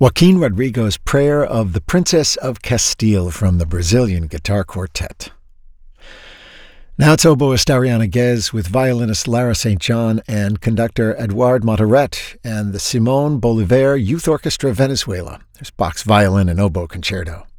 Joaquin Rodrigo's Prayer of the Princess of Castile from the Brazilian Guitar Quartet. Now it's oboist Ariana Guez with violinist Lara St. John and conductor Eduard Monteret and the Simón Bolívar Youth Orchestra Venezuela. There's Bach's Violin and Oboe Concerto.